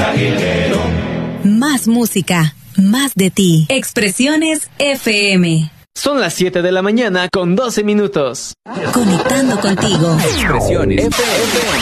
Más música, más de ti. Expresiones FM. Son las 7 de la mañana con 12 minutos. Conectando contigo. Expresiones FM.